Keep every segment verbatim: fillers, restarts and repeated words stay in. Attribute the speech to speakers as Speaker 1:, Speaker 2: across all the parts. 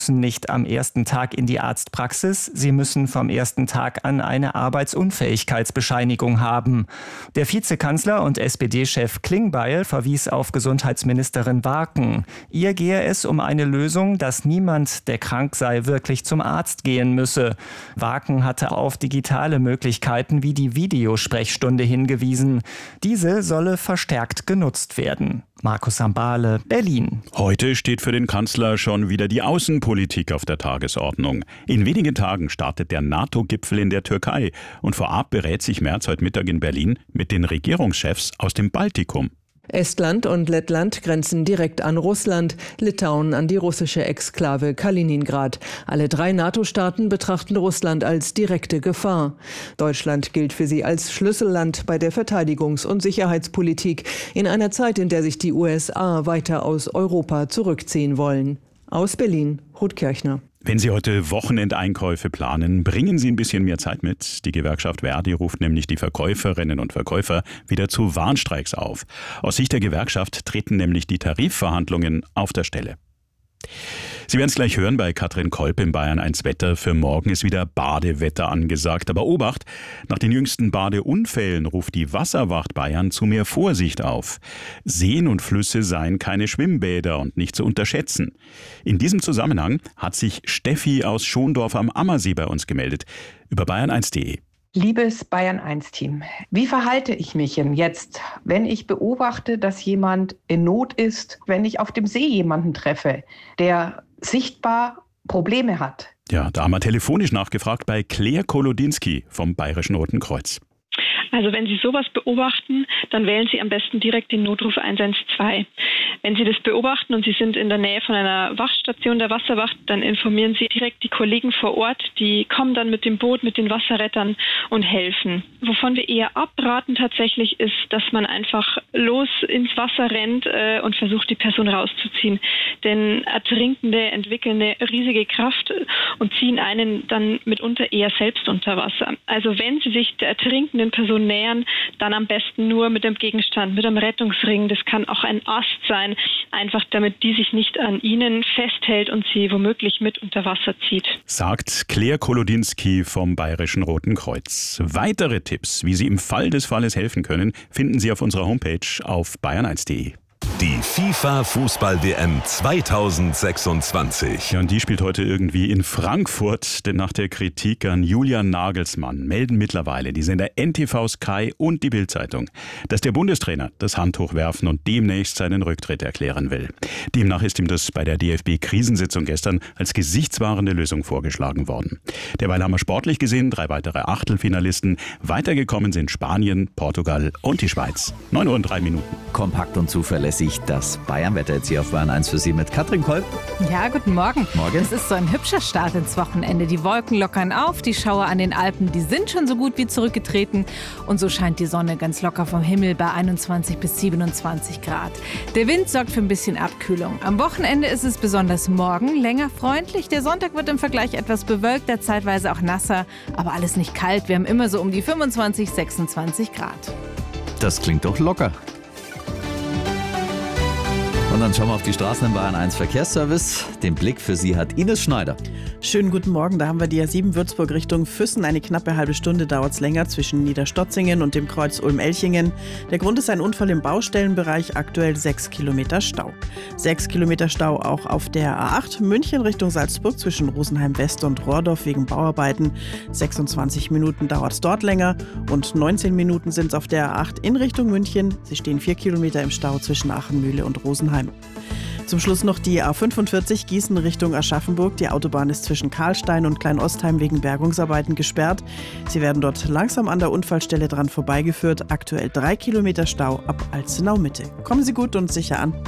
Speaker 1: müssen nicht am ersten Tag in die Arztpraxis, sie müssen vom ersten Tag an eine Arbeitsunfähigkeitsbescheinigung haben. Der Vizekanzler und S P D-Chef Klingbeil verwies auf Gesundheitsministerin Warken. Ihr gehe es um eine Lösung, dass niemand, der krank sei, wirklich zum Arzt gehen müsse. Warken hatte auf digitale Möglichkeiten wie die Videosprechstunde hingewiesen. Diese solle verstärkt genutzt werden. Markus Sambale, Berlin.
Speaker 2: Heute steht für den Kanzler schon wieder die Außenpolitik auf der Tagesordnung. In wenigen Tagen startet der NATO-Gipfel in der Türkei und vorab berät sich Merz heute Mittag in Berlin mit den Regierungschefs aus dem Baltikum.
Speaker 3: Estland und Lettland grenzen direkt an Russland, Litauen an die russische Exklave Kaliningrad. Alle drei NATO-Staaten betrachten Russland als direkte Gefahr. Deutschland gilt für sie als Schlüsselland bei der Verteidigungs- und Sicherheitspolitik in einer Zeit, in der sich die U S A weiter aus Europa zurückziehen wollen. Aus Berlin, Ruth Kirchner.
Speaker 2: Wenn Sie heute Wochenendeinkäufe planen, bringen Sie ein bisschen mehr Zeit mit. Die Gewerkschaft Verdi ruft nämlich die Verkäuferinnen und Verkäufer wieder zu Warnstreiks auf. Aus Sicht der Gewerkschaft treten nämlich die Tarifverhandlungen auf der Stelle. Sie werden es gleich hören bei Katrin Kolb im Bayern eins Wetter. Für morgen ist wieder Badewetter angesagt. Aber Obacht, nach den jüngsten Badeunfällen ruft die Wasserwacht Bayern zu mehr Vorsicht auf. Seen und Flüsse seien keine Schwimmbäder und nicht zu unterschätzen. In diesem Zusammenhang hat sich Steffi aus Schondorf am Ammersee bei uns gemeldet. Über bayern eins punkt de.
Speaker 4: Liebes Bayern eins Team, wie verhalte ich mich denn jetzt, wenn ich beobachte, dass jemand in Not ist, wenn ich auf dem See jemanden treffe, der sichtbar Probleme hat?
Speaker 2: Ja, da haben wir telefonisch nachgefragt bei Claire Kolodinski vom Bayerischen Roten Kreuz.
Speaker 5: Also wenn Sie sowas beobachten, dann wählen Sie am besten direkt den Notruf eins eins zwei. Wenn Sie das beobachten und Sie sind in der Nähe von einer Wachstation der Wasserwacht, dann informieren Sie direkt die Kollegen vor Ort. Die kommen dann mit dem Boot, mit den Wasserrettern und helfen. Wovon wir eher abraten tatsächlich ist, dass man einfach los ins Wasser rennt äh, und versucht, die Person rauszuziehen. Denn Ertrinkende entwickeln eine riesige Kraft und ziehen einen dann mitunter eher selbst unter Wasser. Also wenn Sie sich der ertrinkenden Person nähern, dann am besten nur mit dem Gegenstand, mit einem Rettungsring. Das kann auch ein Ast sein, einfach damit die sich nicht an Ihnen festhält und Sie womöglich mit unter Wasser zieht.
Speaker 2: Sagt Claire Kolodinski vom Bayerischen Roten Kreuz. Weitere Tipps, wie Sie im Fall des Falles helfen können, finden Sie auf unserer Homepage auf bayern eins punkt de.
Speaker 6: Die FIFA-Fußball-W M zweitausendsechsundzwanzig.
Speaker 2: Ja, und die spielt heute irgendwie in Frankfurt, denn nach der Kritik an Julian Nagelsmann melden mittlerweile die Sender N T V, Sky und die Bild-Zeitung, dass der Bundestrainer das Handtuch werfen und demnächst seinen Rücktritt erklären will. Demnach ist ihm das bei der D F B-Krisensitzung gestern als gesichtswahrende Lösung vorgeschlagen worden. Derweil haben wir sportlich gesehen drei weitere Achtelfinalisten. Weitergekommen sind Spanien, Portugal und die Schweiz. neun Uhr und drei Minuten.
Speaker 7: Kompakt und zuverlässig das Bayernwetter jetzt hier auf Bayern eins für Sie mit Katrin Kolb.
Speaker 8: Ja, guten Morgen.
Speaker 7: Morgen.
Speaker 8: Es ist so ein hübscher Start ins Wochenende. Die Wolken lockern auf, die Schauer an den Alpen, die sind schon so gut wie zurückgetreten. Und so scheint die Sonne ganz locker vom Himmel bei einundzwanzig bis siebenundzwanzig Grad. Der Wind sorgt für ein bisschen Abkühlung. Am Wochenende ist es besonders morgen länger freundlich. Der Sonntag wird im Vergleich etwas bewölkter, zeitweise auch nasser. Aber alles nicht kalt. Wir haben immer so um die fünfundzwanzig, sechsundzwanzig Grad.
Speaker 7: Das klingt doch locker. Und dann schauen wir auf die Straßen im Bayern eins Verkehrsservice. Den Blick für Sie hat Ines Schneider.
Speaker 9: Schönen guten Morgen, da haben wir die A sieben Würzburg Richtung Füssen. Eine knappe halbe Stunde dauert es länger zwischen Niederstotzingen und dem Kreuz Ulm-Elchingen. Der Grund ist ein Unfall im Baustellenbereich, aktuell sechs Kilometer Stau. sechs Kilometer Stau auch auf der A acht München Richtung Salzburg zwischen Rosenheim West und Rohrdorf wegen Bauarbeiten. sechsundzwanzig Minuten dauert es dort länger und neunzehn Minuten sind es auf der A acht in Richtung München. Sie stehen vier Kilometer im Stau zwischen Achenmühle und Rosenheim. Zum Schluss noch die A fünfundvierzig Gießen Richtung Aschaffenburg. Die Autobahn ist zwischen Karlstein und Kleinostheim wegen Bergungsarbeiten gesperrt. Sie werden dort langsam an der Unfallstelle dran vorbeigeführt. Aktuell drei Kilometer Stau ab Alzenau Mitte. Kommen Sie gut und sicher an.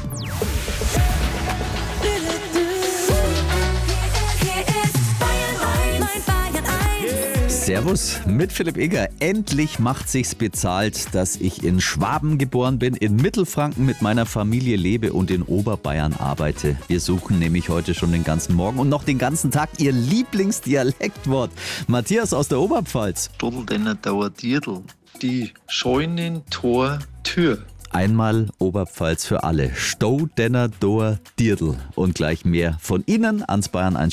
Speaker 7: Servus mit Philipp Egger. Endlich macht sich's bezahlt, dass ich in Schwaben geboren bin, in Mittelfranken mit meiner Familie lebe und in Oberbayern arbeite. Wir suchen nämlich heute schon den ganzen Morgen und noch den ganzen Tag Ihr Lieblingsdialektwort. Matthias aus der Oberpfalz.
Speaker 10: Stodel denn der Dirndl, die Scheunentür.
Speaker 7: Einmal Oberpfalz für alle. Stau, Denner, Doer, Dirdl. Und gleich mehr von Ihnen ans Bayern eins